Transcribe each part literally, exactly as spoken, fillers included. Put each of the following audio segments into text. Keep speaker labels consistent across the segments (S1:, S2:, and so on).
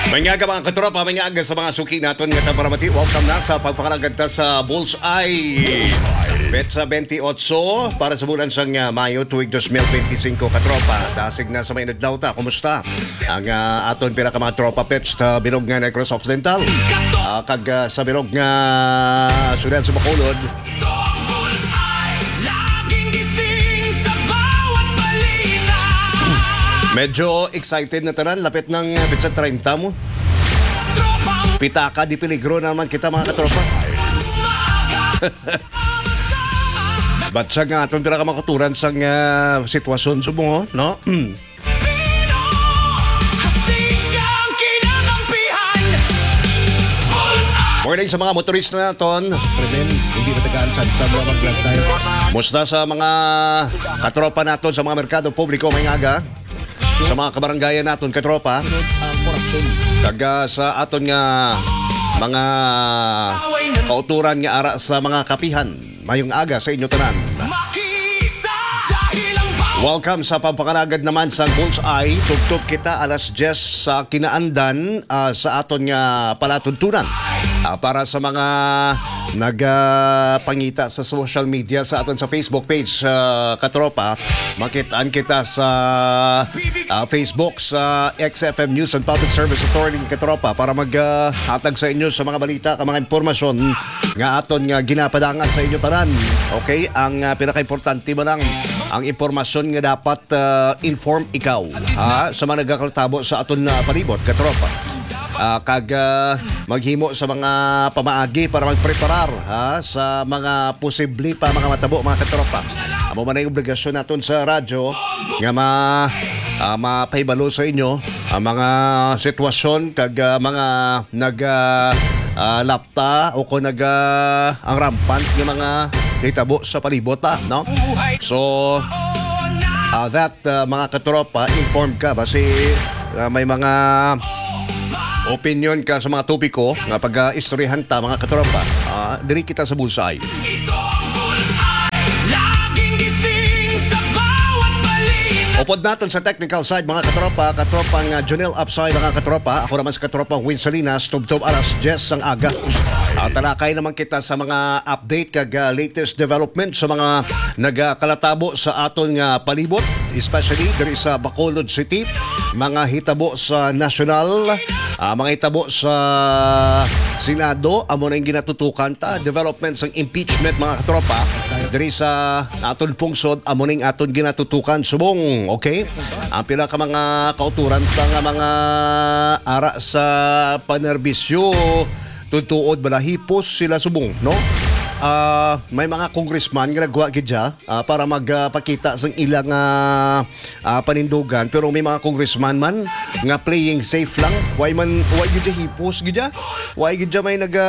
S1: Manyaga mga katropa, manyaga sa mga suki naton nga taparamati. Welcome na sa pagpakalaganta sa Bullseye. Petsa twenty-eight para sa bulan sang uh, Mayo tuig twenty twenty-five katropa. Dasig na sa may nagdaw ta. Kumusta? Ang uh, aton pila ka mga tropa peps sa bilog nga Negros Occidental. Uh, kag uh, sa bilog nga Sudan sa Bacolod. Medyo excited na tanan. Lapit ng uh, bitsa thirty mo. Pitaka di peligro naman kita mga katropa. Batsa nga atong pila ka makaturan sa uh, sitwasyon sumo, no? Mm. Morning sa mga motorista naton. Premen, hindi matagaan sa sa mga mag-vlog tayo. Musta sa mga katropa naton sa mga merkado publiko may ngaga? Sa mga kabarangayan naton katropa. Kaga sa aton nga mga kauturan nga ara sa mga kapihan. Mayong aga sa inyo tanan. Welcome sa pampakalagad naman sa Bullseye. Tugtog kita alas diyes sa kinaandan uh, sa aton nga palatuntunan. Uh, para sa mga nagpangita uh, sa social media sa aton sa Facebook page uh, katropa, makitaan kita sa uh, Facebook sa X F M News and Public Service Authority katropa para maghatag uh, sa inyo sa mga balita, ka mga impormasyon nga aton nga ginapadangan sa inyo tanan. Okay, ang uh, pinaka-importante mo lang ang impormasyon nga dapat uh, inform ikaw ha, sa mga nagkakatabo sa aton na uh, palibot katropa. Uh, kag uh, maghimo sa mga pamaagi para magpreparar ha, sa mga posible pa mga matabo mga katropa. Amo man ang obligasyon naton sa radyo nga ma uh, mapahibalo sa inyo ang mga sitwasyon kag uh, mga nag uh, uh, lapta o kung nag uh, ang rampant ng mga ditabo sa palibot ha, no? So uh, that uh, mga katropa, informed ka basi uh, may mga opinion ka sa mga topiko nga pag-istoryahan ta mga katropa. Uh, diri kita sa Bullseye. Upod natin sa technical side mga katropa, katropang uh, Jonel Upside mga katropa. Ako naman sa katropang Win Salinas, tubtob alas diyes ang aga. Uh, talakay naman kita sa mga update kag uh, latest development sa mga nagkalatabo sa aton nga uh, palibot, especially diri sa Bacolod City, mga hitabo sa national, uh, mga hitabo sa Senado, amo na yung ginatutukan ta, developments ng impeachment mga katropa, diri sa aton pungsod, amo na yung aton ginatutukan subong, okay? Ang pila ka mga kauturan sa nga mga ara sa panerbisyo, tutuod balahipos sila subong, no? Uh, may mga congressman nga nagwa gidya uh, para magpakita uh, sa ilang uh, uh, panindugan, pero may mga congressman man nga playing safe lang. Why man why gidya hipos gidya? Why gidya may naga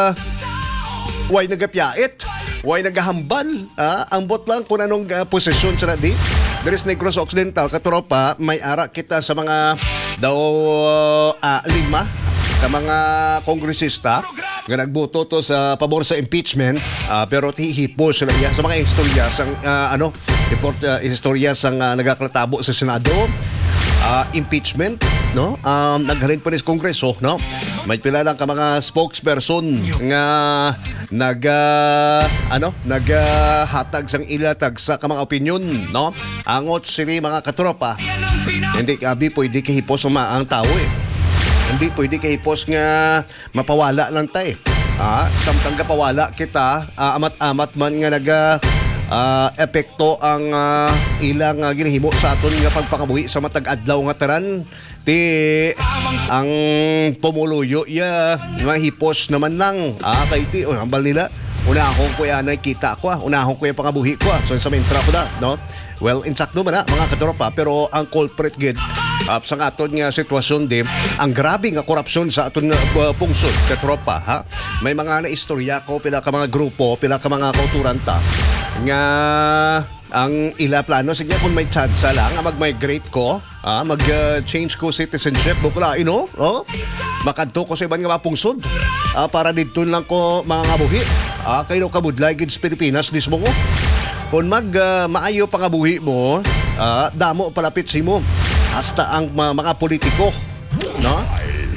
S1: why nagapyait? Why nagahambal? Uh, ang bot lang kung anong uh, posisyon sa di. There is Negros Occidental katropa, may ara kita sa mga daw uh, lima ka mga kongresista nga nagboto to sa pabor sa impeachment, uh, pero tihipos sila yan sa mga istorya sang uh, ano report uh, istorya sang uh, nagaklatabo sa Senado, uh, impeachment, no? Um, naghalin pa ni sa Kongreso, no? May pila lang ka mga spokesperson nga nag uh, ano naghatag uh, sang ilatag sa ka mga opinion, no? Angot sila mga katropa, hindi abi pwede kahipos ang ang tao eh. Hindi pwede kay post nga mapawala lang tayo. Ah, samtang kapawala kita, uh, amat-amat man nga naga uh, epekto ang uh, ilang uh, ginahimo sa aton nga pagpakabuhi sa matag adlaw nga taran. Ti ang pumuluyo ya mahipos naman lang. Ah, kay ti oh, hambal nila. Unahon ko yan ay kita ko, ah. Unahon ko yung pangabuhi ko, ah. So sa mentra ko na, no? Well, insakto man na mga katropa, pero ang culprit gid uh, sa aton nga sitwasyon din, ang grabe nga korupsyon sa aton nga uh, pungsod katropa, ha? May mga naistorya ko, pila ka mga grupo, pila ka mga kauturanta nga ang ila plano sige kung may chance lang mag-migrate ko, ah, mag-change uh, ko citizenship bukulain, no? Oh? Makadto ko sa ibang nga mapungsod, ah, para dito lang ko mga ngabuhi, ah, kayo kabudlay gid sa Pilipinas dismo ko. Kung mag uh, maayo pangabuhi mo, uh, damo palapit si mo hasta ang uh, mga politiko, no?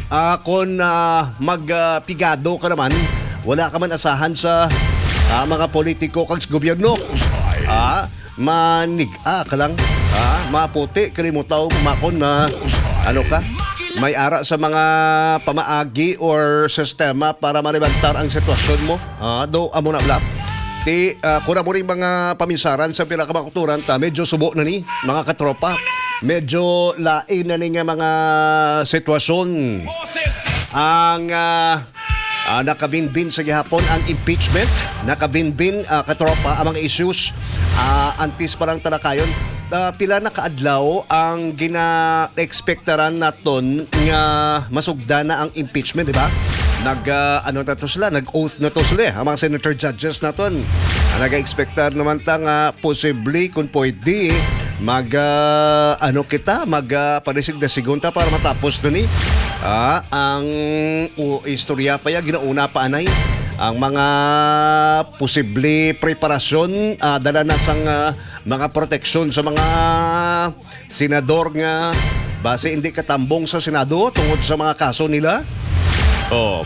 S1: ah, kung ah, magpigado ka naman, wala ka man asahan sa ah, mga politiko kag sa gobyerno. Ah, manig-a ka lang. Ah, maputi kalimutaw makon na ano ka? May ara sa mga pamaagi or sistema para maribantar ang sitwasyon mo. Ah, do amo na bla. Ti uh, kuna mo rin mga pamisaran sa pinakamakuturan ta medyo subo na ni mga katropa. Medyo lain na ni nga mga sitwasyon. Ang uh, uh, nakabinbin sa gihapon ang impeachment, nakabinbin uh, katropa ang mga issues uh, antis parang talakayon. Uh, pila na kaadlaw ang gina-expectaran naton nga masugda na ang impeachment, di ba? Nag uh, ano na to sila, nag-oath na to sila, ang mga senator judges naton. Uh, nag-expectar naman ta nga possibly kung pwede mag uh, ano kita mag uh, panisig na sigunta para matapos dun eh. Ah, ang uh, istorya pa ya ginauna pa anay ang mga posible preparasyon uh, dala na sang uh, mga proteksyon sa mga senador nga base hindi katambong sa Senado tungod sa mga kaso nila. Oh.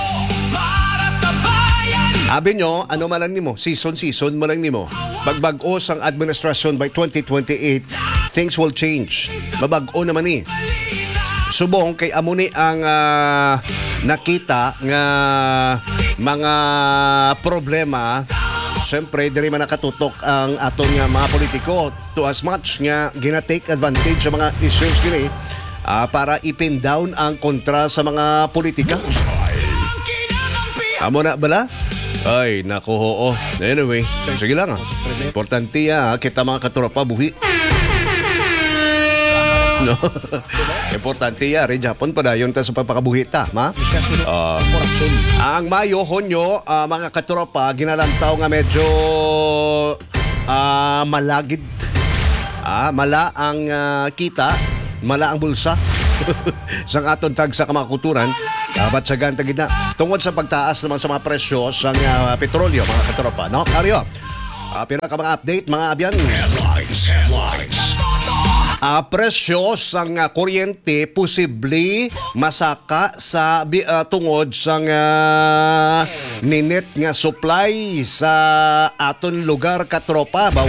S1: Abi nyo, ano man lang nimo, season-season man lang nimo. Bagbag-o sang administrasyon by twenty twenty-eight, things will change. Babag-o naman ni. Subong kay amo ni ang uh, nakita nga mga problema. Siyempre, diri man nakatutok ang aton nga mga politiko to as much nga gina-take advantage sa mga issues gini uh, para ipin down ang kontra sa mga politika. Amo na bala? Ay, naku, oo. Anyway, sige lang ah. Importante ah, kita mga katropa buhi. No? Importante ya, rin Japon pa dayon ta sa pagpakabuhi ta, ma? Uh, ang Mayo, Honyo, uh, mga katropa, ginalantaw nga medyo uh, malagid. Ah, mala ang uh, kita, mala ang bulsa. Sang aton tag sa kamakuturan, dapat sa ganta gina. Tungod sa pagtaas naman sa mga presyo sa uh, petrolyo, mga katropa, no? Aryo, uh, pinaka mga update, mga abyan. Headlines, headlines. Uh, presyo sang uh, kuryente posible masaka sa uh, tungod sang uh, ninit nga supply sa aton lugar katropa baw.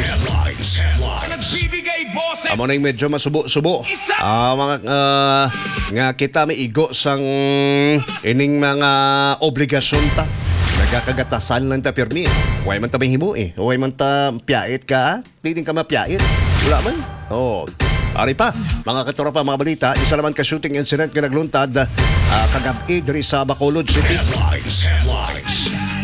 S1: Amo na yung medyo masubo-subo. Uh, mga uh, nga kita may igo sang ining mga obligasyon ta. Nagkakagatasan lang ta pirmi. Huwag man ta may himo eh. Huwag man ta piyait ka. Hindi ka mapiyait. Wala man. Oh. Ari pa, mga katropa, mga balita, isa naman ka shooting incident nga nagluntad uh, kagabi diri sa Bacolod City. Headlines, headlines.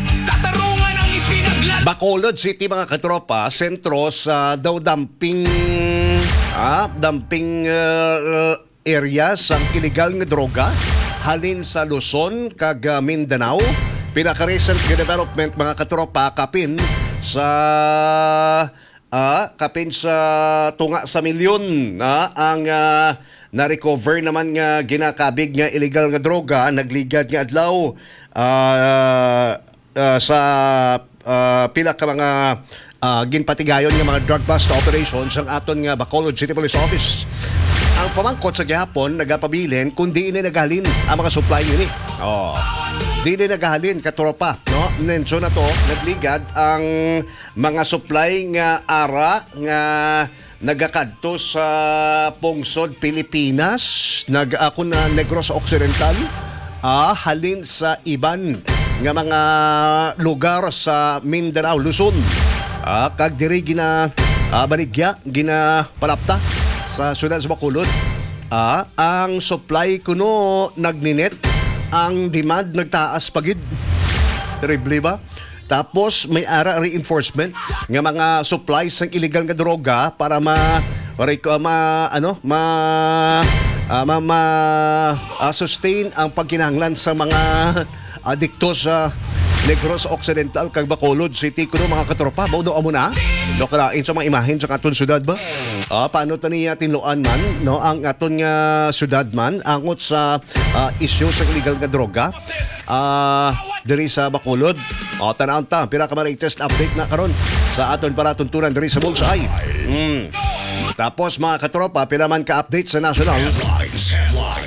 S1: Bacolod City, mga katropa, sentro sa daw dumping ah, dumping uh, area sa illegal nga droga halin sa Luzon kag uh, Mindanao. Pinaka-recent nga development, mga katropa, kapin sa Ah, kapin sa tunga sa milyon ah, ang uh, na-recover naman nga ginakabig nga illegal nga droga nagligad nga adlaw uh, uh, sa uh, pila ka mga uh, ginpatigayon nga mga drug bust operations ang aton nga Bacolod City Police Office. Ang pamangkot sa gihapon nagapabilin kundi ini naghalin ang mga supply unit. Oh. Di din naghalin katropa, no? Nenso na to, nagligad ang mga supply nga ara nga nagakadto sa Pungsod, Pilipinas, nag-ako na Negros Occidental, ah, halin sa iban nga mga lugar sa Mindanao, Luzon. Ah, kag diri gina ah, baligya, gina palapta sa siyudad sa Bacolod. Ah, ang supply kuno nagninit, ang demand nagtaas pagid. Terrible ba? Tapos may ara reinforcement nga mga supplies ng illegal nga droga para ma ma ano ma uh, ma, ma uh, sustain ang pagkinahanglan sa mga adikto sa Negros Occidental kag Bacolod City kuno, mga katropa. Baudo amo na do kalain sa mga imahen sa aton syudad ba? Ah, paano tani tinloan man no ang aton nga syudad man angot sa uh, issue sa illegal nga droga ah diri sa Bacolod. Oh, tanaw ta pila ka latest update na karon sa aton para tuntunan diri sa Bullseye. Mm. Tapos mga katropa, pila man ka update sa national.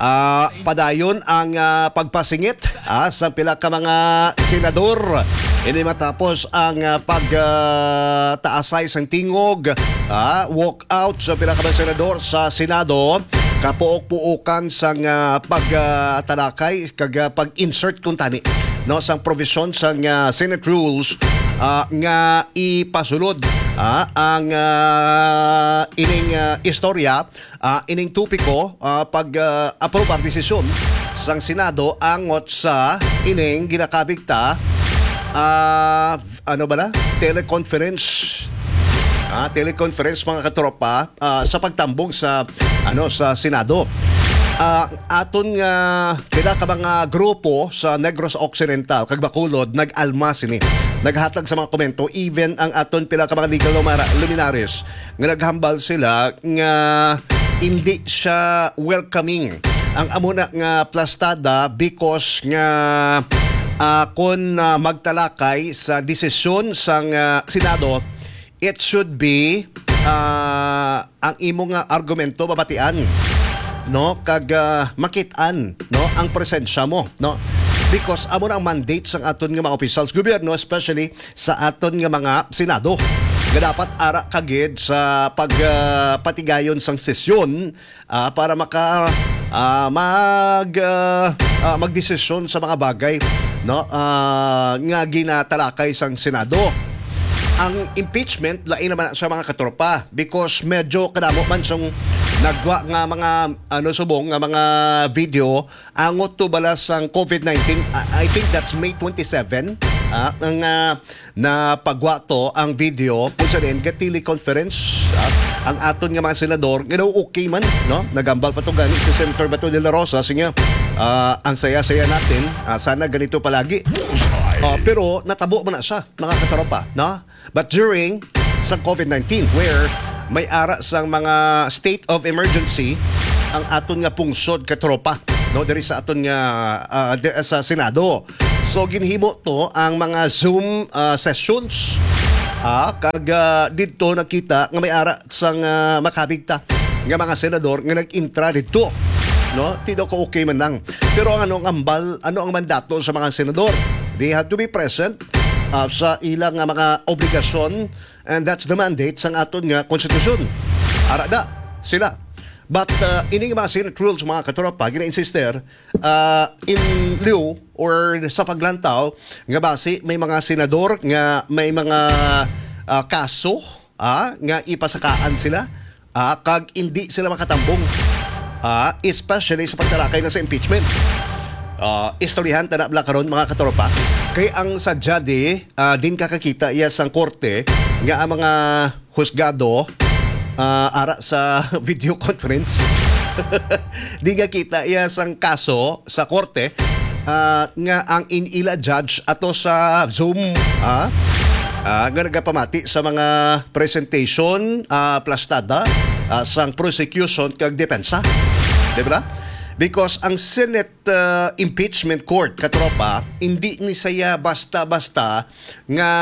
S1: Ah, padayon ang ah, pagpasingit ah, sa pila ka mga senador. Ini matapos ang uh, pagtaasay uh, sang tingog, ah, walk out sa pila ka mga senador sa Senado, kapuok-puukan sang uh, pagtalakay uh, kag uh, pag-insert kun tani no sang provision sang uh, Senate rules uh, nga ipasulod uh, ang uh, ining uh, istorya, uh, ining tupiko uh, pag uh, aprobar desisyon sang Senado angot sa ining ginakabigta uh, ano ba na? Teleconference. Ah, teleconference mga katropa uh, sa pagtambong sa ano sa Senado. Uh, aton nga pila ka mga grupo sa Negros Occidental kag Bacolod nag-alma sini. Naghatag sa mga komento even ang aton pila ka mga legal luminaries nga naghambal sila nga hindi siya welcoming ang amuna nga plastada because nga uh, kung uh, magtalakay sa desisyon sang uh, Senado, it should be uh, ang imong nga argumento babatian, no, kag uh, makitaan no ang presensya mo, no, because amo na ang mandate sang aton nga mga officials gobyerno, especially sa aton nga mga Senado, nga dapat ara kagid sa pagpatigayon uh, sang sesyon uh, para maka uh, mag uh, uh, magdesisyon sa mga bagay no uh, nga ginatalakay sang Senado. Ang impeachment lain naman sa mga katropa because medyo kadamo man sang nagwa nga mga ano subong nga mga video angot to balas sang COVID nineteen. I think that's May twenty-seven ah, ang uh, na pagwa to ang video kung sa din gatili conference ah, ang aton nga mga senador nga daw okay man no nagambal pa to gani si Senator Bato de la Rosa siya uh, ang saya-saya natin uh, sana ganito palagi. Uh, pero natabo man na siya mga katropa no. But during sa COVID nineteen where may ara sang mga state of emergency ang aton nga pungsod katropa no diri sa aton nga uh, sa Senado. So ginhimo to ang mga Zoom uh, sessions ah kag uh, didto nakita nga may ara sang uh, makabigta nga mga senador nga nag-intra didto no tido ko okay man lang. Pero ang anong ambal ano ang mandato sa mga senador? They have to be present Uh, sa ilang uh, mga obligasyon, and that's the mandate sang aton nga konstitusyon. Ara da sila. But uh, ining mga Senate rules mga katropa gina-insister uh, in lieu or sa paglantaw nga base may mga senador nga may mga uh, kaso uh, nga ipasakaan sila uh, kag hindi sila makatambong uh, especially sa pagtalakay na sa impeachment. Uh, istoryahan ta na karon mga katropa kay ang sadya di uh, din kakakita iya sang korte nga ang mga husgado uh, ara sa video conference di nga kita iya sang kaso sa korte uh, nga ang inila judge ato sa Zoom uh, uh, nga nagapamati sa mga presentation uh, plastada uh, sang prosecution kag depensa, di ba? Because ang Senate uh, Impeachment Court, katropa, hindi ni saya basta-basta nga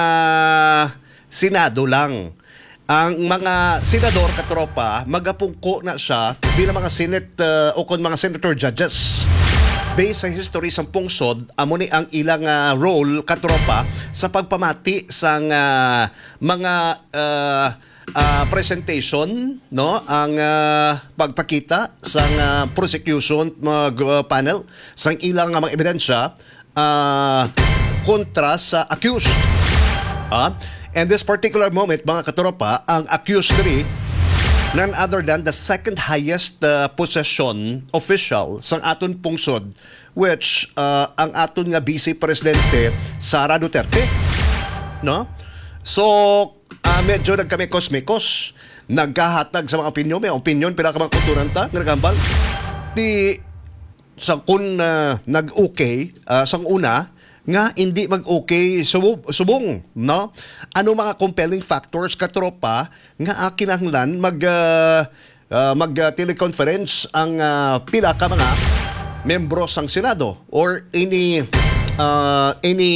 S1: Senado lang. Ang mga senador, katropa, magapungko na siya bilang mga Senate uh, o kung mga Senator Judges. Based sa history sa pungsod, amo ni ang ilang uh, role, katropa, sa pagpamati sang uh, mga uh, Uh, presentation no ang uh, pagpakita sa uh, prosecution mag uh, panel sang ilang uh, mga ebidensya uh, kontra sa accused uh, and this particular moment mga katropa ang accused three none other than the second highest uh, possession official sang aton pungsod which uh, ang aton nga Vice Presidente Sara Duterte no so Uh, medyo nagkami-kosmikos nagkahatag sa mga opinyon may opinyon pila ka mga kulturanta nagambal di sa kun uh, nag-okay uh, sang una nga hindi mag-okay subong, subong no ano mga compelling factors katropa nga kinahanglan mag uh, uh, mag uh, teleconference ang uh, pila ka mga membro sang Senado or any uh, any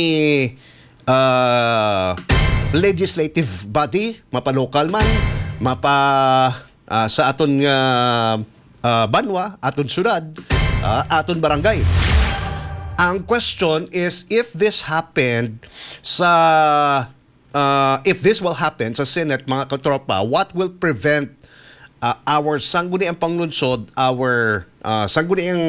S1: uh, legislative body, mapa-local man, mapa uh, sa aton nga uh, banwa, aton syudad, ah, aton barangay. Ang question is if this happened sa uh, if this will happen sa Senate, mga katropa, what will prevent uh, our sangguniang panglungsod, our uh, sangguniang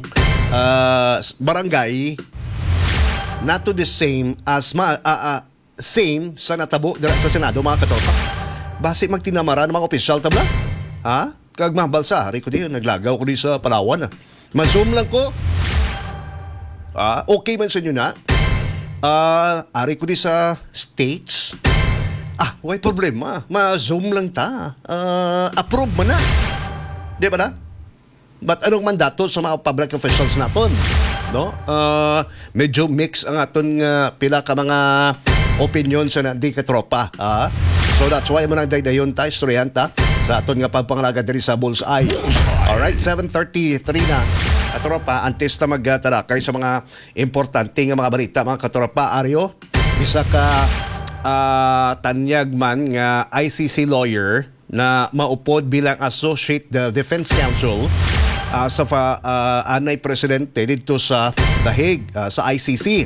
S1: uh, barangay not to the same as ma, uh, uh, same sa natabo dira sa Senado, mga katropa? Base magtinamara ng mga opisyal tabla. Ha? Kag mabalsa, hari ko di, naglagaw ko di sa Palawan. Ah. Ma-zoom lang ko. Ah, okay man sa inyo na. Ah, ari ko di sa States. Ah, way problema. Ma-zoom lang ta. Ah, approve man na. Di ba na? But anong mandato sa mga public officials naton? No? Ah, medyo mix ang aton uh, pila ka mga opinion sa di ka tropa. Ah? So that's why mo nang daydayon ta, istoryahan ta sa aton nga pagpangalaga diri sa Bullseye. Alright, seven thirty-three na. Katropa, antes na magtarakay sa mga importante nga mga balita, mga katropa, Aryo, isa ka uh, tanyag man nga I C C lawyer na maupod bilang Associate the Defense Counsel uh, sa uh, anay presidente dito sa The Hague, uh, sa I C C.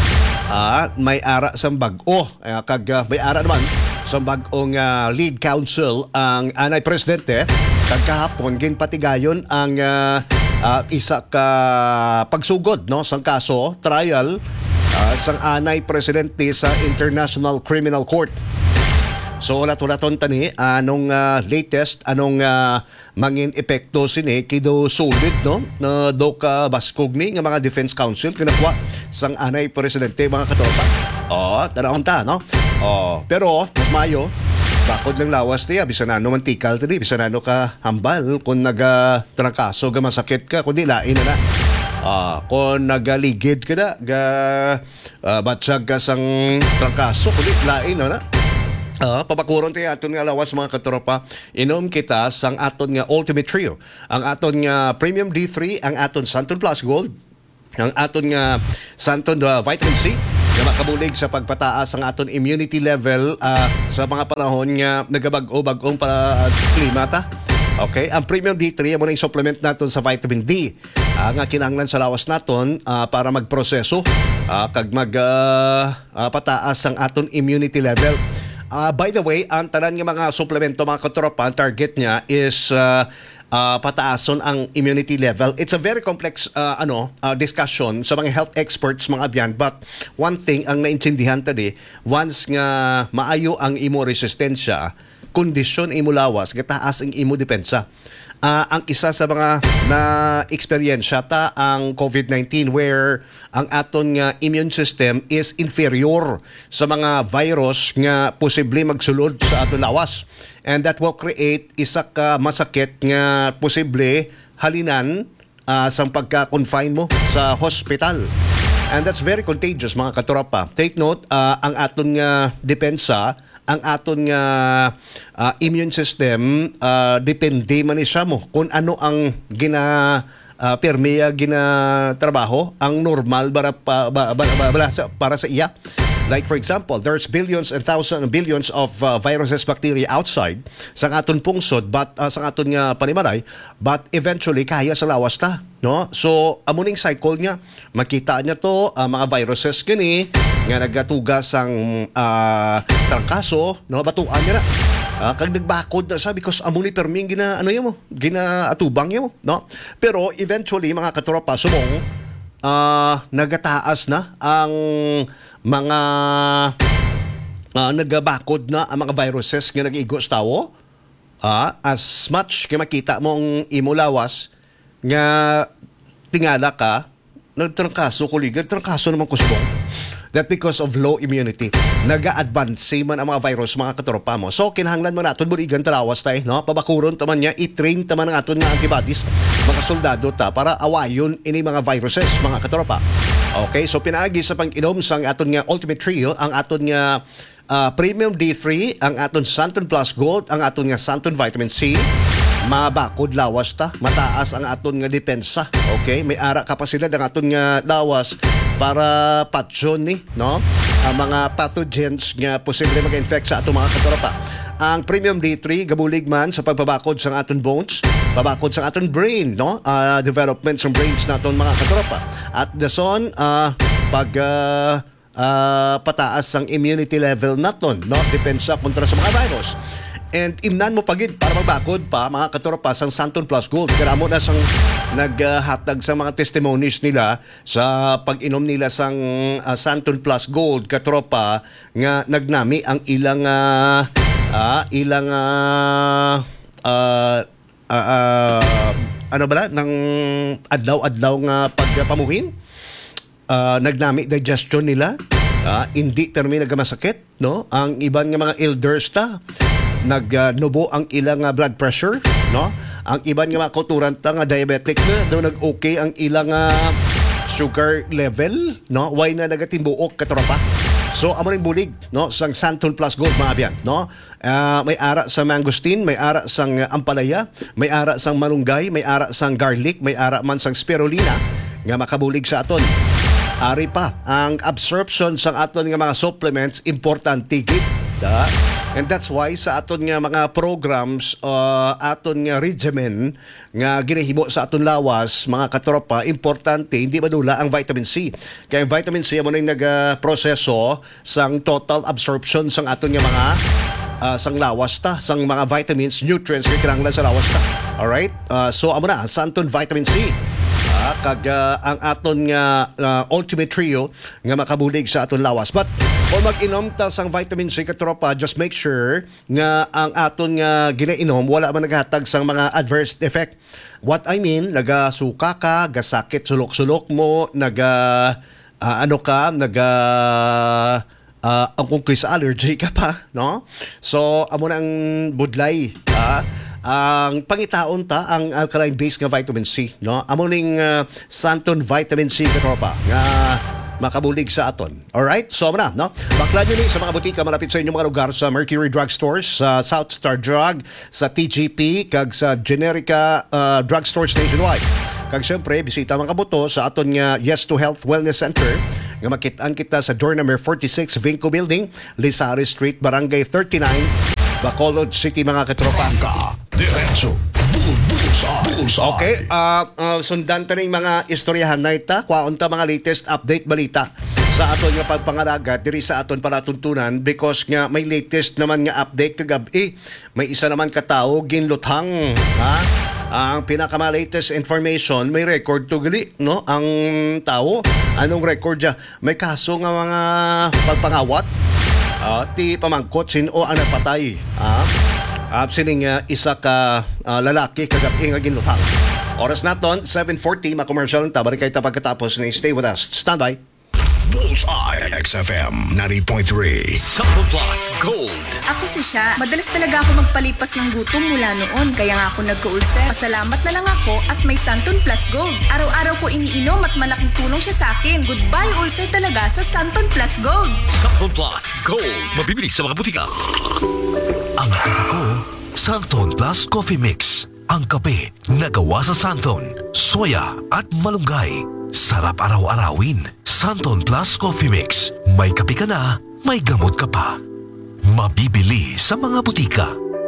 S1: Uh, may ara sa bag-o, uh, kag uh, may ara naman sa bag-ong uh, lead counsel ang anay presidente. Kag kahapon ginpatigayon ang uh, uh, isa ka pagsugod no sang kaso trial uh, sang anay presidente sa International Criminal Court. So ulat-ulaton tani anong uh, latest anong uh, mangin epekto sini kido solid no na do ka baskog ni nga mga defense counsel kinakwa sang anay presidente, mga katropa. Oh, tanawon ta no. Oh, pero mayo bakod lang lawas niya, bisan ano mantikal tadi, bisan ano ka hambal kung naga trangkaso ga masakit ka kundi lain na na. Ah, kung nagaligid ka na ga uh, batsag ka sang trangkaso kundi lain na na. Uh, papakuron tayo aton nga lawas, mga katropa. Inom kita sang aton nga Ultimate Trio, ang aton nga Premium D three, ang aton Santon Plus Gold, ang aton nga Santon uh, Vitamin C na makabulig sa pagpataas ang aton immunity level uh, sa mga panahon nga nagabag-o-bag-ong para uh, klima ta. Okay, ang Premium D three mo na yung supplement naton sa vitamin D uh, nga kinahanglan sa lawas naton uh, para magproseso uh, kag mag uh, uh, pataas ang aton immunity level. Uh, by the way, ang tanan ng mga suplemento, mga katropa, ang target niya is uh, uh, pataason ang immunity level. It's a very complex uh, ano uh, discussion sa mga health experts, mga abyan. But one thing ang naintindihan tadi, once nga maayo ang imo resistensya, kondisyon imo lawas, gataas ang imo depensa. Uh, ang isa sa mga na eksperyensya ta ang COVID nineteen, where ang aton nga immune system is inferior sa mga virus nga posible magsulod sa aton lawas, and that will create isa ka masakit nga posible halinan uh, sa pagka-confine mo sa hospital, and that's very contagious, mga katropa. Take note, uh, ang aton nga depensa, ang aton nga uh, immune system, uh, depende man siya mo kung ano ang gina uh, permeya gina trabaho ang normal para pa, ba, ba, ba, ba, para sa iya. Like for example, there's billions and thousands and billions of uh, viruses, bacteria outside sa aton pungsod, but uh, sa aton nga panimalay, but eventually kaya sa lawas ta, no? So amuning cycle niya, makita niya to uh, mga viruses kini nga nagatugas ang uh, trangkaso, no? Batuan niya na. Uh, kag nagbakod na siya because amuni perming gina ano yan mo, gina atubang yan mo, no? Pero eventually, mga katropa, sumong uh, nagataas na ang mga uh, nagabakod na ang mga viruses nga nag-igos tawo. Uh, as much kaya makita mo ang imo lawas nga tingala ka, nagtrangkaso kuligad, trangkaso naman kusbong. That because of low immunity, naga-advance man ang mga virus, mga katropa mo. So, kinahanglan mo natin, burigan talawas tayo, no? Pabakuron taman niya, i-train taman ng aton nga antibodies, mga soldado ta, para awayon ini mga viruses, mga katropa. Okay, so pinaagi sa pang-inom sa aton nga Ultimate Trio, ang aton nga uh, Premium D three, ang aton Santon Plus Gold, ang aton nga Santon Vitamin C, mabakod lawas ta, mataas ang aton nga depensa. Okay, may ara kapasidad ang aton nga lawas para patyon ni, no? Ang mga pathogens nga posible mag-infect sa aton mga katropa. Ang Premium D three gabulig man sa pagbabakod sa aton bones, pabakod sa aton brain, no? Uh, development sa brains naton mga katropa. At dason, uh, pag uh, uh, pataas ang immunity level naton, no? Depensa kontra sa mga virus. And imnan mo pagid para magbakod pa mga katropa sang Santon Plus Gold. Kaya mo na sang naghatag sa mga testimonies nila sa pag-inom nila sang uh, Santon Plus Gold katropa nga nagnami ang ilang uh, uh, ilang uh, uh, uh, uh, ano ba na ng adlaw-adlaw nga pagpamuhin. Uh, nagnami digestion nila. Uh, hindi permi nagamasakit, no? Ang iban nga mga elders ta nagnubo uh, ang ilang uh, blood pressure, no? Ang iban nga mga kauturan ta nga diabetic na no, nag-okay ang ilang uh, sugar level, no? Why na nagatimbuok katropa. So amo ring bulig, no, sang Santon Plus Gold mga abyan, no? Uh, may ara sa mangosteen, may ara sang uh, ampalaya, may ara sang malunggay, may ara sang garlic, may ara man sang spirulina nga makabulig sa aton. Ari pa ang absorption sang aton nga mga supplements importante gid, da. And that's why sa aton nga mga programs, uh, aton nga regimen nga ginahimo sa aton lawas, mga katropa, importante, hindi madula ang vitamin C. Kaya ang vitamin C, amo na yung nag-proseso sang total absorption sang aton nga mga uh, sang lawas ta, sang mga vitamins, nutrients nga kinahanglan sa lawas ta. Alright? Uh, so, amo na, Santon Vitamin C. Uh, kag uh, ang aton nga uh, ultimate trio nga makabulig sa aton lawas. But kung mag-inom ta sang vitamin C katropa, just make sure nga ang aton nga ginainom wala man naghatag sang mga adverse effect. What I mean, nagasuka ka, gasakit sulok-sulok mo, naga uh, ano ka, naga uh, ang kung sa allergy ka pa, no? So amo na ang budlay, ha? Ang pangitaon ta ang alkaline base nga vitamin C, no? Amo ning uh, Santon Vitamin C katropa nga makabulig sa aton. Alright? So, na, no? Bakla nyo ni sa mga butika malapit sa inyong mga lugar sa Mercury Drug Stores, sa South Star Drug, sa T G P, kag sa Generica uh, Drug Stores nationwide. Kag syempre, bisita mga kabuto sa aton nga Yes to Health Wellness Center nga makitaan kita sa door number forty-six, Vinco Building, Lisares Street, Barangay thirty-nine, Bacolod City, mga katropa.
S2: Diretso.
S1: Okay, uh, uh, sundan ta ning mga istoryahan na ita, kwaon ta mga latest update balita sa aton nga pagpangalaga diri sa aton palatuntunan because nga may latest naman nga update kagabi. May isa naman katawo ginluthang, ha? Ang pinaka-latest information, may record to gali, no? Ang tao, anong record siya? May kaso nga mga pagpangawat, uh, ti pamangkot sino ang napatay, ha? Uh, sining uh, isa ka uh, lalaki kagabi nga ginluthang. Oras naton, seven forty, ma-commercial ta. Balik kayo ta pagkatapos na stay with us. Stand by.
S2: Bullseye X F M ninety point three.
S3: Santon Plus Gold.
S4: Ako si Sha. Madalas talaga ako magpalipas ng gutom mula noon. Kaya nga ako nagka-ulcer. Pasalamat na lang ako at may Santon Plus Gold. Araw-araw ko iniinom at malaking tulong siya sa akin. Goodbye ulcer talaga sa Santon Plus Gold.
S3: Santon Plus Gold. Mabibili sa mga butika.
S5: Ang kape ko, Santon Plus Coffee Mix. Ang kape na gawa sa Santon, soya at malunggay. Sarap araw-arawin. Santon Plus Coffee Mix. May kape ka na, may gamot ka pa. Mabibili sa mga butika.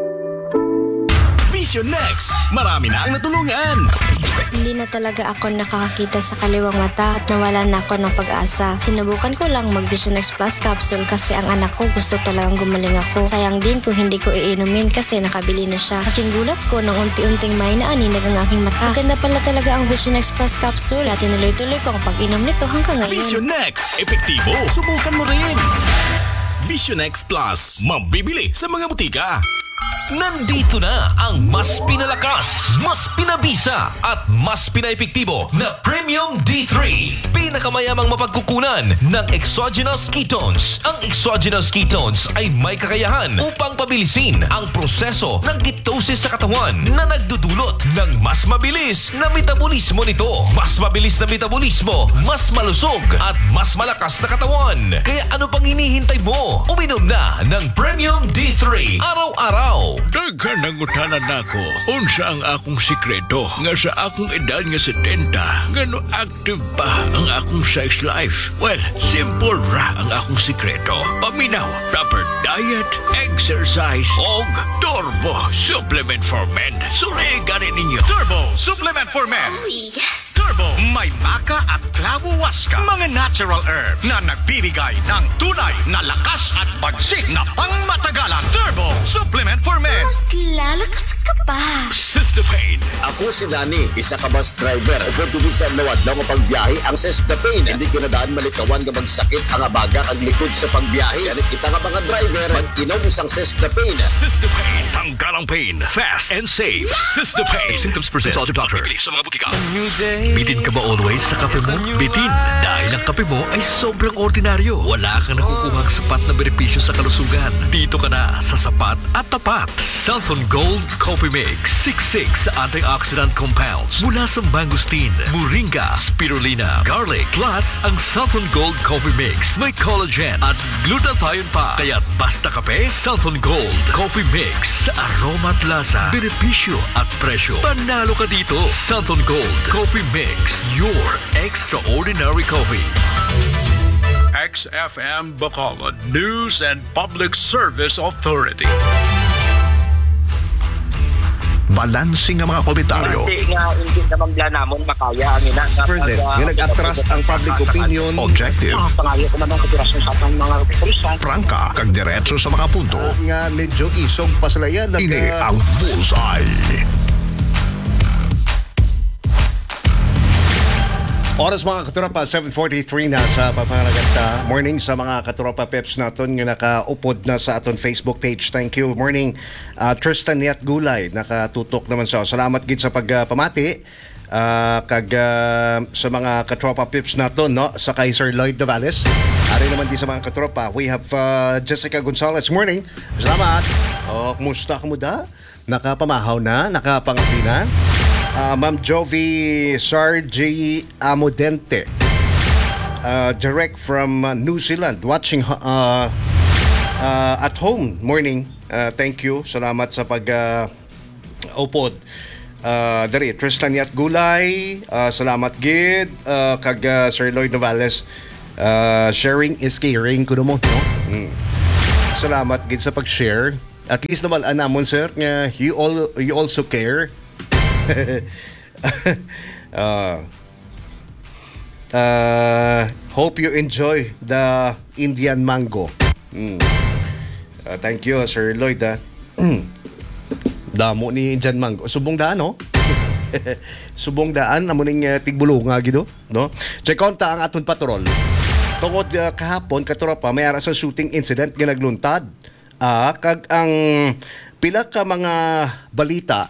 S3: Vision Next. Marami na ang natulungan.
S6: Hindi na talaga ako nakakakita sa kaliwang mata at nawala na ako ng pag-asa. Sinubukan ko lang mag Vision X Plus capsule kasi ang anak ko gusto talagang gumaling ako. Sayang din kung hindi ko iinumin kasi nakabili na siya. Aking gulat ko nang unti-unting may naaninag ang aking mata. Maganda pala talaga ang Vision X Plus capsule at tinuloy-tuloy ko ang pag-inom nito hanggang ngayon.
S3: Vision Next. Epektibo. Subukan mo rin. Vision X Plus. Mabibili sa mga butika. Nandito na ang mas pinalakas, mas pinabisa at mas pinaepektibo na Premium D three. Pinakamayamang mapagkukunan ng exogenous ketones. Ang exogenous ketones ay may kakayahan upang pabilisin ang proseso ng ketosis sa katawan na nagdudulot ng mas mabilis na metabolismo nito. Mas mabilis na metabolismo, mas malusog at mas malakas na katawan. Kaya ano pang hinihintay mo? Uminom na ng Premium D three araw-araw.
S5: mo.
S7: Daghan ang utanan nako. Unsa ang akong sikreto nga sa akong edad nga setenta ngano active pa ang akong sex life? Well, simple ra ang akong sikreto. Paminaw, proper diet, exercise, og Turbo Supplement for Men. Suri gani ninyo.
S8: Turbo Supplement for Men.
S9: Oh, yes!
S8: Turbo, may maka at clavo waska. Mga natural herbs na nagbibigay ng tunay na lakas at bagsik na pangmatagalan. Turbo Supplement for Men.
S9: Mas lalakas ka pa.
S3: Sistapain.
S10: Ako si Danny, isa ka bus driver. Kung tubig sa lawad na mapagbiyahe ang Sistapain. Hindi ko na daan malikawan nga magsakit ang abaga ang likod sa pagbiyahe. Ganit kita nga mga driver, mag-inom sang Sistapain.
S3: Sistapain. Tanggalang pain. Fast and safe. Sistapain. If symptoms persist, consult your doctor. Bibili sa mga butika.
S5: Bitin ka ba always sa kape mo? Bitin! Dahil ang kape mo ay sobrang ordinaryo. Wala kang nakukuhang sapat na benepisyo sa kalusugan. Dito ka na sa sapat at tapat. Santon Gold Coffee Mix. sixty-six antioxidant compounds mula sa mangosteen, moringa, spirulina, garlic. Plus, ang Santon Gold Coffee Mix may collagen at glutathione pa. Kaya't basta kape, Santon Gold Coffee Mix. Sa aroma at lasa, benepisyo at presyo. Panalo ka dito. Santon Gold Coffee Mix. Your extraordinary coffee.
S7: X F M Bacolod News and Public Service Authority.
S2: Balansing ang mga komentaryo.
S11: Kasi nga, hindi naman bla namon makaya ang ina.
S1: Further, yung nag-atras ang public opinion.
S2: Objective.
S11: Pangayo ko naman kapirasyon sa atong mga pulisan.
S2: Prangka, kag diretso sa mga punto.
S1: Nga medyo isog pa sila yan. Nag-
S2: Ini ang Bullseye.
S1: Oras mga katropa, seven forty-three na sa papangalagat morning sa mga katropa peps naton nga nakaupod na sa aton Facebook page. Thank you. Morning, uh, Tristan Niat Gulay, nakatutok naman sa. Salamat gid sa pagpamati. Uh, kag uh, sa mga katropa peps naton no sa kay Sir Lloyd Davales. Ari naman di sa mga katropa. We have uh, Jessica Gonzalez. Morning. Salamat. Oh, kumusta ka mo da? Nakapamahaw na, nakapangapi na. Uh, Ma'am Jovi Sargi Amodente, uh, direct from uh, New Zealand, watching uh, uh, at home. Morning. Uh, thank you. Salamat sa pag uh, upod. Uh, dari Tristan Yat Gulay, uh, salamat gid uh, kag uh, Sir Lloyd Novales. Uh, sharing is caring kuno mo, no? Mm. Salamat gid sa pag-share. At least naman anamon sir nga you all you also care. uh, uh, hope you enjoy the Indian mango. Mm. Uh, thank you, Sir Lloyd. Ah. Damo ni Indian mango. Subong daan, no? Subong daan, amo ning uh, tigbulunga gido, no? Check konta ang aton patrol. Tungod uh, kahapon katropa may ara sa shooting incident nga nagluntad. Ah, kag ang pila ka mga balita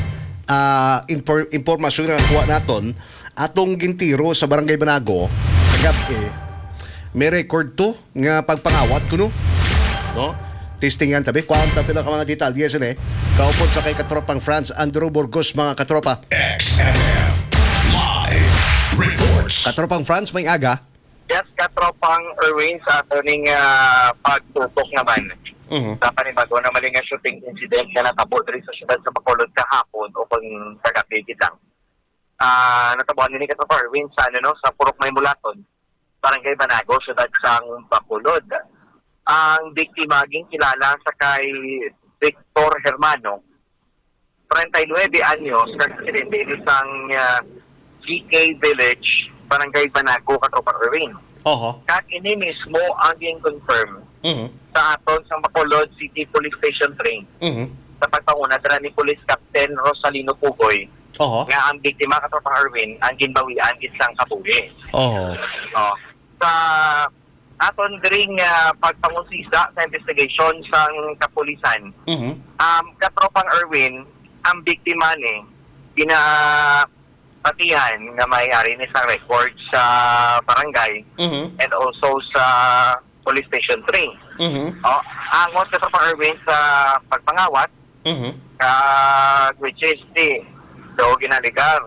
S1: Uh, infor- impormasyon na nakuha naton atong gintiro sa Barangay Banago kagabi may record to nga pagpangawat kuno no testingan tabi kwanta pila ka mga detalye sine kaupod sa kay katropang France Andrew Burgos mga katropa
S2: X F M Live Reports.
S1: Katropang France may aga.
S11: Yes, katropang Erwin sa ating uh, pagtutok naman.
S1: Uh-huh.
S11: Sa panibago na maling nga shooting incident na natabo diri sa syudad sa Bacolod kahapon o kung kagabi kitang. Ah, uh, natabuan ni Katropang Erwin sa ano no sa Purok Maymulaton, Barangay Banago, syudad sang Bacolod. Ang biktima ging kilala sa kay Victor Hermano, thirty-nine anyos, residente isang uh, G K Village, Barangay Banago, Katropang Erwin.
S1: Oho.
S11: Kat ini mismo ang confirm
S1: Uh-huh.
S11: sa aton sa Bacolod City Police Station three.
S1: Uh-huh.
S11: Sa pagpanguna dira ni Police Captain Rosalino Pugoy.
S1: Oho.
S11: Nga ang biktima katropang Erwin ang ginbawian isang kabuhi.
S1: Oho.
S11: Oh. Sa aton dring uh, pagpangusisa sa investigation sang kapulisan.
S1: Uh-huh.
S11: Um katropang Erwin ang biktima ni gina patihan nga may-ari ni isang record sa barangay
S1: Uh-huh.
S11: and also sa Police Station three.
S1: Uh-huh.
S11: Oh, angot ka sa Erwin sa pagpangawat,
S1: Uh-huh.
S11: uh, which is di do ginaligar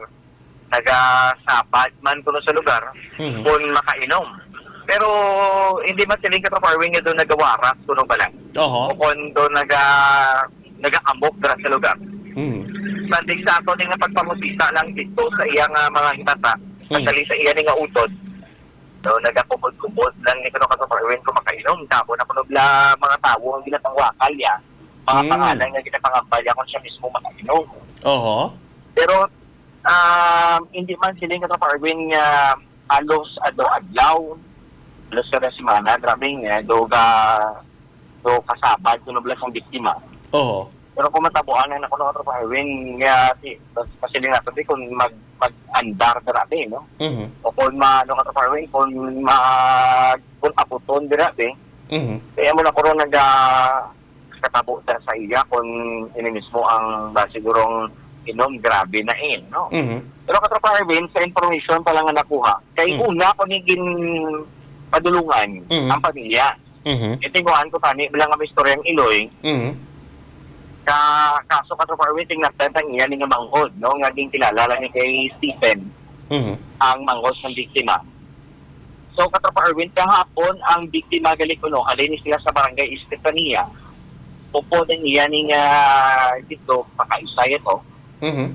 S11: nagasapad man kuno sa lugar
S1: Uh-huh.
S11: kung makainom. Pero hindi man siling ka sa Erwin nga doon nagawaras kuno ba lang.
S1: Oho.
S11: O kung doon naga nagaamok dira sa lugar.
S1: Mhm.
S11: Sandig sa ato ning pagpangusisa lang dito sa iyang uh, mga hitata, pagdali sa iya ning utod. So nagakubod-kubod lang ni kuno Katropa Erwin ko makainom, tapos na kuno bla mga tawo ang ginapangwakal ya. Mga
S1: Mm.
S11: pangalan nga ginapangambal ya kung siya mismo makainom.
S1: Oho.
S11: Pero um, hindi man sila yung Katropa Erwin nga halos ado adlaw, halos kada semana, grabe nga, do ka, do kasabad, tunoblas ang biktima.
S1: Oho.
S11: Pero kung matabuan na ako ng Katropa Erwin, nga, kasi nga natin kung mag, mag-andar grabe, no?
S1: Mhm.
S11: O kung ma, ano Katropa Erwin, kung mag, kung aputon grabe,
S1: Mhm.
S11: kaya mo na ko rin nag, katabo sa iya kung ini mismo ang ba, sigurong inom grabe na in, no?
S1: Mhm.
S11: Pero Katropa Erwin, sa information pa lang nga nakuha, kay
S1: Mm.
S11: una ko niging padulungan
S1: Mm.
S11: ang pamilya.
S1: Mhm.
S11: Itinguhan ko tani, bilang ang istoryang Iloy,
S1: Mhm.
S11: ka kaso Katropa Erwin, tingnan ang iya ni nga manghod, no? Nga din kilala lang ni kay Stephen,
S1: Mhm.
S11: ang manghod ng biktima. So Katropa Erwin, kahapon ang biktima gali ko, no? Alin sila sa barangay Estefania. Upo din iya ni nga dito, pakaisay ito.
S1: Mhm.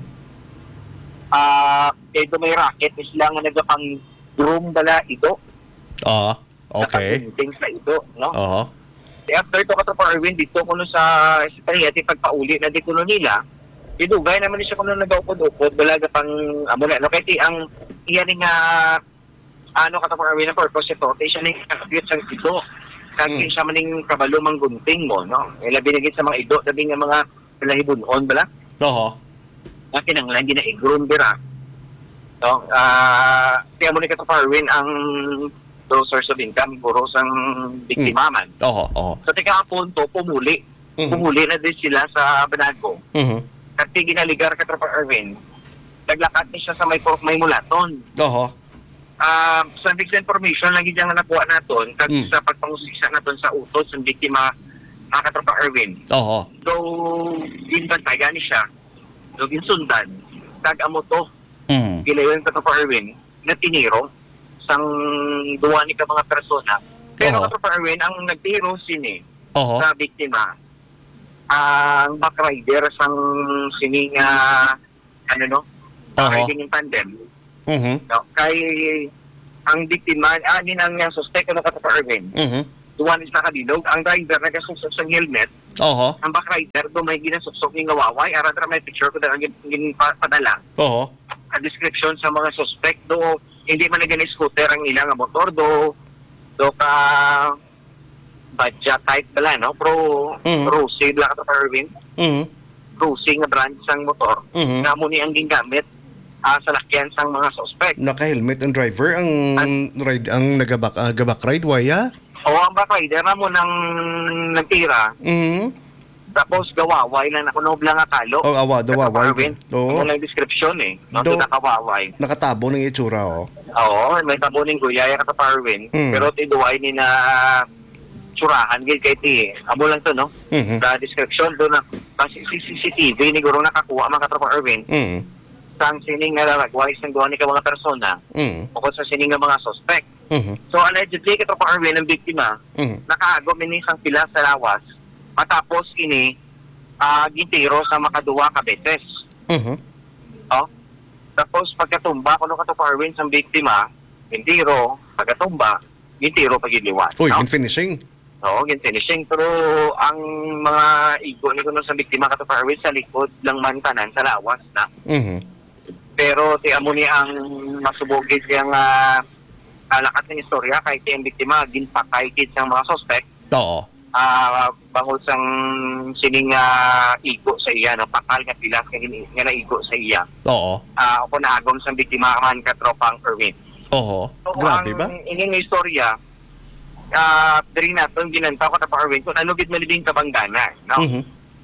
S11: Ah, uh, ito may racket sila nga nagapang groom dala ito.
S1: Ah, okay.
S11: Nakagunting sa ito, no?
S1: Oho.
S11: E after ito Katropa Erwin, dito kuno sa Estefania, di pagpauli na di kuno nila, idugay naman siya kuno nagaupod-upod, balaga pang amo na, no? Kasi ang iya ni nga ano Katropa Erwin, ang purpose ito, kaya siya ni kakabiyot sa ito. Kasi
S1: Mm.
S11: siya maning kabalo mang gunting mo, no? Ila binigit sa mga ido, sabi nga mga lahibunon, bala?
S1: Oho.
S11: Na kinanglan, hindi na i-groom dira. No? Ah, kaya mo ni Katropa Erwin ang do source of income, guro sang biktima man.
S1: Oho, oho.
S11: So, tika punto, pumuli.
S1: Mhm.
S11: Pumuli na din sila sa Banago.
S1: Mhm.
S11: Kasi ginaligar Katropa Erwin, naglakat ni siya sa may, may mulaton.
S1: Oho.
S11: Uh, sa big information, lagi dyan na nakuha natin, kag
S1: Mm.
S11: sa pagpangusisa natin sa utos ng biktima, mga Katropa Erwin.
S1: Oho.
S11: So, ginbantayan ni siya, so ginsundan, kag amo to,
S1: Mhm.
S11: gilayon Katropa Erwin, na tiniro, sang duwa ni ka mga persona. Pero
S1: Oo.
S11: Katropa Erwin, ang nagtiro sini,
S1: Oho.
S11: sa biktima, ang backrider sang sining uh, ano no, riding in tandem.
S1: Mhm.
S11: No, kay ang biktima, anin ang uh, suspect ano Katropa Erwin,
S1: Mhm.
S11: duwan is nakadilog, ang driver nagasuksok sa helmet,
S1: Oho.
S11: ang backrider do may ginasuksok ng ngawaway, ara tra may picture ko dala gin, gin pa- padala.
S1: Oho.
S11: A description sa mga suspect do hindi man na scooter ang ilang nga motor do do ka badja type bala no pro
S1: Mhm.
S11: Rossi bala ka Erwin
S1: Mhm.
S11: Rossi nga brand sang motor
S1: Mhm.
S11: nga mo ni ang gingamit ah, sa lakyan sang mga suspect.
S1: Naka-helmet ang driver ang ride ang nagabak uh, gabak ride waya.
S11: O ang backrider na mo nang nagtira
S1: Mhm.
S11: tapos gawaway lang ako no blang akalo.
S1: Oh, awa, dawaway.
S11: Oo.
S1: Oo.
S11: Ano lang description eh. No,
S1: Do-
S11: do nakawaway.
S1: Nakatabo ng itsura oh.
S11: Oo, may tabuning guyaya ka sa Parwin.
S1: Mm.
S11: Pero tiduay ni na tsurahan gil kay ti. Amo lang to no.
S1: Mhm.
S11: Sa description do na kasi C C T V ni guro nakakuha mga katropa Erwin.
S1: Mhm.
S11: Sang sining nga lalagway sang duwa ni ka mga persona
S1: Mhm.
S11: o sa sining nga mga suspect.
S1: Mhm.
S11: So allegedly katropa Erwin ang biktima
S1: Mhm.
S11: nakaagom ni sang pila sa lawas matapos ini ah gintiro sa makaduwa ka beses.
S1: Mhm.
S11: Oh. Tapos pagkatumba kuno katropa Erwin sang biktima, gintiro, pagkatumba, gintiro pagiliwan.
S1: Uy,
S11: no?
S1: in finishing.
S11: Oo, gin finishing. Pero ang mga igo ni kuno sa biktima katropa Erwin sa likod lang man tanan sa lawas na.
S1: Mhm.
S11: Pero ti amo ni ang masubogid yang uh, alakat ng istorya kay ti ang biktima ginpakay kit sang mga suspect.
S1: Oo.
S11: Ah, bangod sang sining uh, igo sa iya no pakal nga pilas nga, nga naigo sa iya.
S1: Oo.
S11: Ah, ako naagom sang biktima man katropang Erwin.
S1: Oho.
S11: So,
S1: Grabe
S11: ang
S1: ba?
S11: ining istorya ah diri naton ginantaw ko ta Erwin kung ano gid malibing kabanggana, no?
S1: Mhm.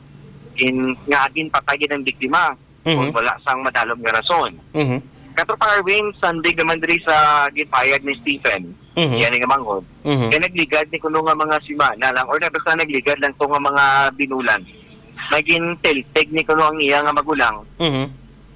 S11: In nga din patay gid ang biktima kung
S1: Mhm.
S11: wala sang madalom nga rason.
S1: Mhm.
S11: Katropa Erwin, Sunday naman diri sa gipayag ni Stephen.
S1: Mhm.
S11: Yan nga manghod.
S1: Mhm.
S11: Kaya nagligad ni kuno nga mga simana lang or basta nagligad lang to nga mga binulan. Maging telteg ni kuno ang iya nga magulang.
S1: Mhm.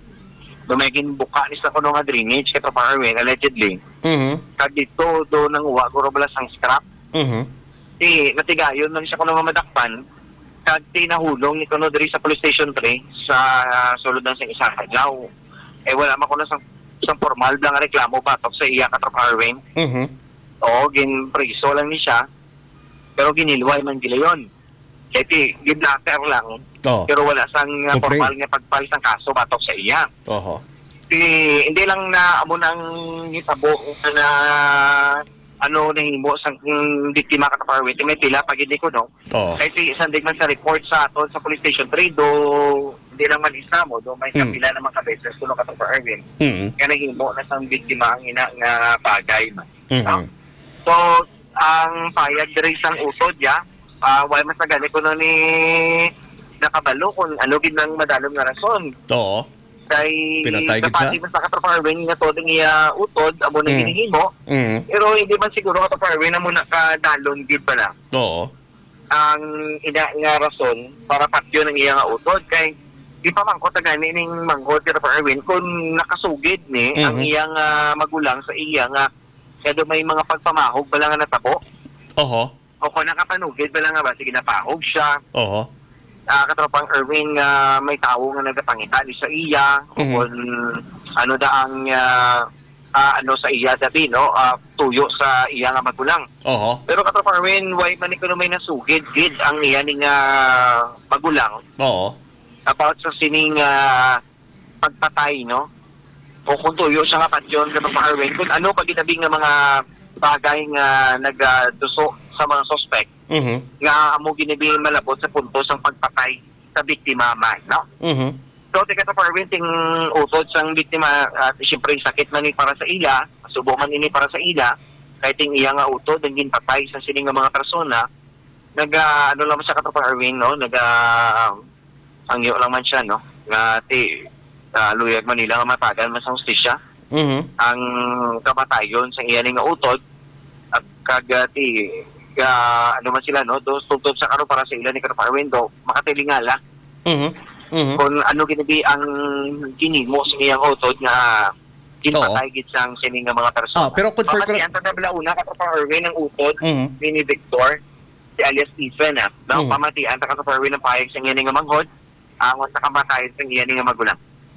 S11: Dumagin buka ni sa kuno nga drainage katropa Erwin allegedly.
S1: Mhm.
S11: Kag dito do nang uwa guro bala sang scrap.
S1: Mhm.
S11: Eh natigayon man siya kuno nga madakpan. kag tinahulong ni kuno diri sa police station three sa uh, sulod ng sing isa kadlaw. Eh wala man kuno sang sang formal lang nga reklamo batok sa iya katropa Arwin.
S1: Mhm.
S11: Oo, gin priso lang ni siya. Pero ginilway man gila yun. Kaya ti, giblatter lang.
S1: Oo.
S11: Pero wala sang uh,
S1: Okay.
S11: formal nga pagpal sang kaso batok sa iya.
S1: Oho.
S11: Di, hindi lang na amo nang hitabo na ano nahimo sang biktima ka Arwin. May pila pag hindi ko no.
S1: Oo.
S11: Kasi isang man sa report sa aton sa police station three do hindi lang man isa mo do may
S1: Mm.
S11: kapila naman ka beses kuno ka Arwin.
S1: Mhm.
S11: Kaya nahimo na sang biktima ang ina nga bagay man.
S1: Mhm.
S11: So, ang payag diri sang utod ya, ah why mas nagani ko no ni nakabalo kung ano gid nang madalom nga rason.
S1: Oo.
S11: Kay
S1: Pinatay gid siya?
S11: kapati mas nakatraparwin nga to ding iya utod amo na
S1: Mm.
S11: ginihimo.
S1: Mhm.
S11: Pero hindi man siguro kataparwin na muna kadalon gid pala.
S1: Oo.
S11: Ang ina nga rason para patyo ng iya nga utod kay di pa man ko tagani ning manghod kay Arwin kung nakasugid ni
S1: Mhm.
S11: ang iyang ah, magulang sa iya nga kaya may mga pagpamahog bala nga natabo
S1: Oho.
S11: o kung nakapanugid bala nga ba sige napahog siya
S1: Oho.
S11: uh, katropang Erwin nga may tao nga nagapangita ni sa iya o
S1: Mhm.
S11: kung ano da ang ah, ah, ano sa iya dabi no ah, tuyo sa iya nga magulang.
S1: Oho.
S11: Pero katropang Erwin why man ikaw may nasugid gid ang iya ning nga magulang
S1: Oo.
S11: about sa sining ah, pagpatay no o kung tuyo siya nga patyon katropang Erwin kung ano pagitabi nga mga bagay nga nagduso sa mga suspect
S1: Mhm.
S11: nga amo ginibi malabot sa punto sang pagpatay sa biktima man no.
S1: Mhm.
S11: So tika sa Erwin ting utod sang biktima at siyempre sakit man ni para sa ila, subo man ini para sa ila, kay ting iya nga utod ang ginpatay sa sining nga mga persona, naga ano lang man siya katropang Erwin no, naga um, angyo lang man siya no, nga ti uh, luyag Manila nga matagan man sa hustisya
S1: Mhm.
S11: ang kamatayon sa iya nga utod at kagati ka ano man sila no, do tugtog sa karo para sa ila ni katropang Erwin do makatilingala.
S1: Mhm. Mhm.
S11: Kung ano ginabi ang ginimo sa iyang utod nga ginpatay gid sang sining nga mga persona.
S1: Ah, pero confirm ko-
S11: Pamatian ta na una katropang Erwin ang utod
S1: Mhm.
S11: ni Victor si alias Stephen ah. Daw
S1: Mhm.
S11: pamatian ta katropang Erwin ang payag sa iyang nga manghod angon sa kamatayon sa iyang nga magulang.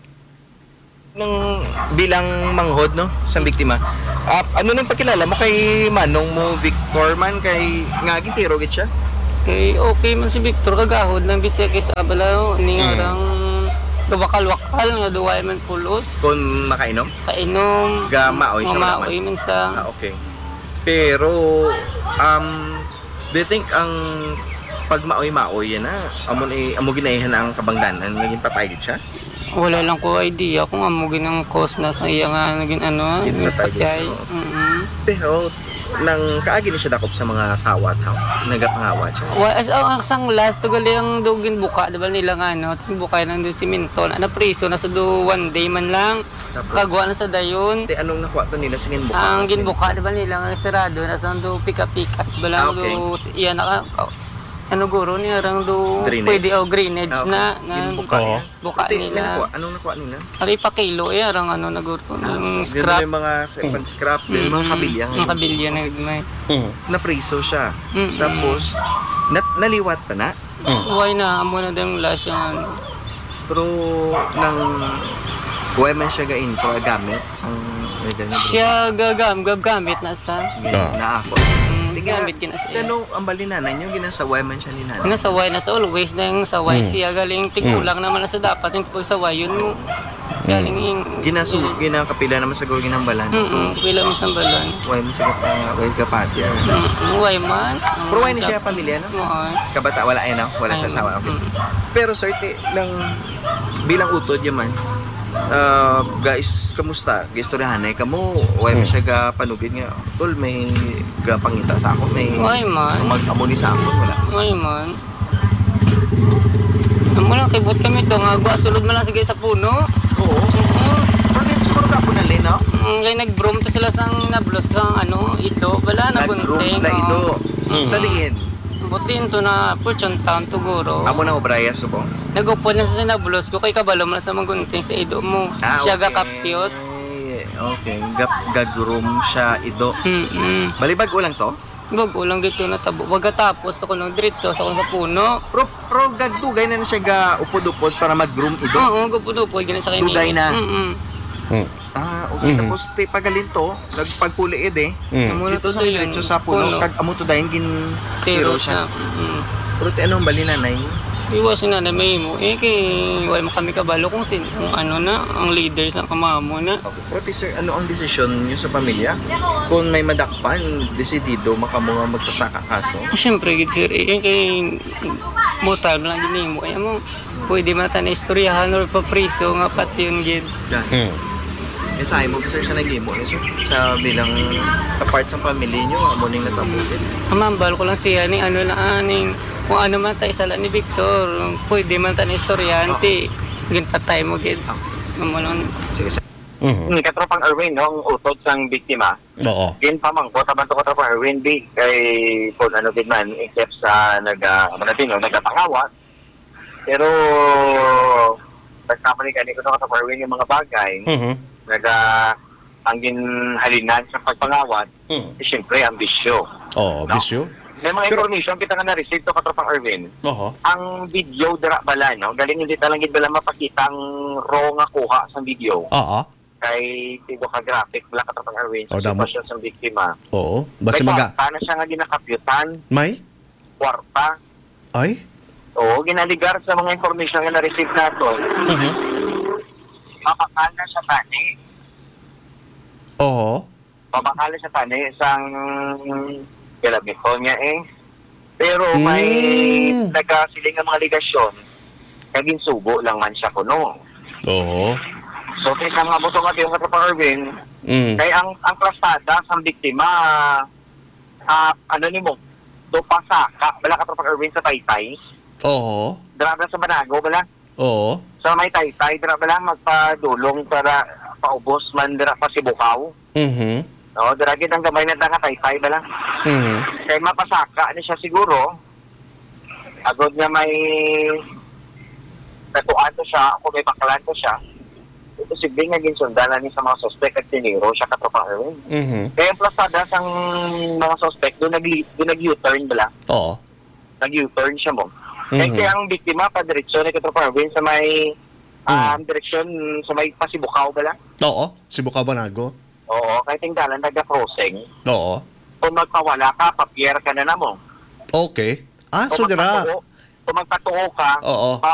S12: Nung bilang manghod no sa biktima. Ah, ano nang pakilala mo kay Manong mo Victor man kay nga gitiro gid siya?
S13: Kay okay man si Victor kagahod lang bisya kay sa abalaw ni nga
S12: Mm.
S13: rang duwakal-wakal nga duway man pulos.
S12: Kung makainom?
S13: Kainom.
S12: Gamaoy siya wala man.
S13: Maoy man sa
S12: Ah, okay. Pero um do you think ang pag maoy-maoy yan na amo ni amo ginaihan ang kabangdanan naging patay gid siya?
S13: wala lang ko idea kung amo ginang cause na sa iya nga naging ano,
S12: Ginpatay
S13: naging patay.
S12: gid, oo.
S13: Mm.
S12: Pero nang kaagi ni siya dakop sa mga kawat ha. Nagapangawat siya.
S13: Wa as ang sang last to gali ang dugin buka diba nila nga ano, ting buka nang do simento na priso na sa do one day man lang.
S12: Tapos,
S13: Kagwa na sa dayon.
S12: Te, anong nakuha to nila sa ginbuka?
S13: Ang ginbuka diba nila nga sarado na sa do pika-pika diba lang
S12: Ah, okay.
S13: do iya na ka ano guro ni arang do
S12: Drainage.
S13: pwede o drainage
S12: Ah, okay.
S13: na na
S12: Ginbuka niya.
S13: buka
S12: Te,
S13: nila.
S12: nakuha, anong nakuha nila?
S13: Ari pa kilo eh arang ano na guro ng scrap.
S12: Yung mga sa pag scrap, din, mga kabilya.
S13: Mga kabilya na gagmay.
S12: Na priso siya.
S13: Mm-mm.
S12: Tapos nat naliwat pa na.
S13: Why na amo na dang last yung ano.
S12: Pero nang why man siya gain pro gamit sang medyo na
S13: Siya gagam gagamit na sa
S12: na ako.
S13: Mm, gamit kina sa iya.
S12: Ano ang balinanan niyo ginasaway man siya ni nanay.
S13: Ano saway na sa always na yung saway
S12: Mm.
S13: siya galing tigulang naman na sa dapat yung pag saway yun mo galing yung
S12: Ginasu ginakapila naman sa gawin ng balan.
S13: mm pila mo sa balan.
S12: Why man siya pa why ka pati.
S13: Mm, why man?
S12: Pero why ni siya pamilya no? Kabata wala ay no, wala sa asawa. Okay. Pero sorte ng bilang utod yaman. Uh, guys, kamusta? Gistoryahan ay kamo, why mo siya ga panugid nga. Tol, may ga pangita sa ako, may
S13: Why man?
S12: mag-amuni sa ako, wala.
S13: Why man? Amo lang kibot kami to nga gwa sulod man lang sige sa puno.
S12: Oo. Pero dito siguro ka po nalin, no?
S13: Mm, kaya nag-broom to sila sang nablos kang ano, ito, bala na bunting.
S12: Nag-rooms na ito. Sa diin.
S13: Butin to na Fortune Town to guro.
S12: Amo na obraya subo.
S13: Nagupod na sa sinablos ko kay kabalo mo na sa magunting sa ido mo.
S12: Ah,
S13: Siya
S12: okay.
S13: gakapyot.
S12: Okay, gag gagroom siya ido.
S13: Mm-mm.
S12: Balibag ulang to?
S13: Bago lang dito natabo. Pagkatapos ako nang diretso sa sa puno.
S12: Pro, pro gagdugay na na siya ga upod-upod para mag-groom ito.
S13: Oo, gupod-upod ganun sa kanya.
S12: Dugay na.
S13: Mm.
S1: Mm.
S12: Ah, okay.
S1: Mhm.
S12: Tapos ti pagalinto, nagpagpuliid eh.
S1: Mm.
S13: Amo na
S12: Dito
S13: to
S12: sa
S13: sa
S12: diretso sa puno, kag amo to dayon gin tiro
S13: Tiro
S12: siya.
S13: siya. Mm.
S12: Pero ti anong bali nanay?
S13: Iwas na na may mo. Eh kay wala mo kami kabalo kung sin kung ano na ang leaders ng kamamo na.
S12: Pero ti sir, ano ang desisyon niyo sa pamilya? Kung may madakpan, desidido makamo nga magpasaka kaso.
S13: Siyempre gid sir eh kay mutar lang gini mo. Kaya mo pwede man ta na istoryahan or papriso nga pati yun gid.
S12: Yan.
S1: Mm.
S12: Mensahe mo sir sa nagimo ni sir sa bilang sa part sa pamilya niyo amo ning natabukin.
S13: Amambal ko lang siya ni ano lang aning kung ano man tayo sala ni Victor. Pwede man ta na istoryante. Gin patay mo gid. Amo lang.
S12: Sige sir.
S1: Mhm.
S11: Ni katropang Erwin, no, ang utod sang biktima.
S1: Oo.
S11: Gin pamang ko taban to katropang Erwin big kay kung ano din man except sa naga ano din no, nagapangawat. Pero pagkama ni kaniko no katropang Erwin yung mga bagay.
S1: Mhm.
S11: Naga ang ginhalinan sa pagpangawat,
S1: Mm.
S11: eh, siyempre ang bisyo.
S1: Oo,
S11: No?
S1: bisyo.
S11: May mga
S1: Pero-
S11: information kita nga na-receive to katropang Erwin.
S1: Oo.
S11: Ang video dira bala, no? Galing hindi talang gid bala mapakita ang raw nga kuha sa video.
S1: Oo.
S11: Kay tigo ka graphic bala katropang Erwin
S1: Oh,
S11: sa
S1: damo.
S11: sitwasyon sa biktima.
S1: Oo. Basta
S11: May
S1: maga...
S11: kwarta na siya nga ginakapyutan,
S1: May?
S11: kwarta.
S1: Ay?
S11: Oo, ginaligar sa mga information nga na-receive nato.
S1: Mhm.
S11: Mapakal na siya tani.
S1: Oo.
S11: Mapakal na siya tani isang kilabito niya eh. Pero may
S1: Mm.
S11: nagkasiling nga mga ligasyon, naging subo lang man siya kuno.
S1: Oo.
S11: So, kaysa mga buto nga yung katropang Erwin,
S1: Mm.
S11: kaya ang ang klasada sa biktima, ah ano ni mo, do pasaka, bala katropang Erwin sa Taytay,
S1: Oo.
S11: drama sa Banago, bala.
S1: Oo.
S11: Sa may Taytay, dira bala magpadulong para paubos man dira pa si Bukaw.
S1: Mhm.
S11: No, dira gid ang gamay na nga Taytay bala.
S1: Mhm.
S11: Kay mapasaka ni siya siguro. Agod nga may tatuan to siya, kung may bakalan to siya. Ito si Bing nga ginsundalan ni sa mga suspect at tiniro siya katropang Erwin.
S1: Mhm.
S11: Kaya yung plasada sang mga suspect, doon nag, doon nag-U-turn bala.
S1: Oo.
S11: Nag-U-turn siya mo. Kaya
S1: Mhm.
S11: kaya ang biktima pa diretsyon ni katropang Erwin sa may um, direksyon sa may Pasibukaw bala.
S1: Oo. Cebu Banago.
S11: Oo, kaya tinggalan nag-crossing.
S1: Oo.
S11: Kung magpawala ka, papier ka na na mo.
S1: Okay. Ah, so
S11: Kung
S1: dira.
S11: magpatuo- Kung magpatuo ka,
S1: Oo.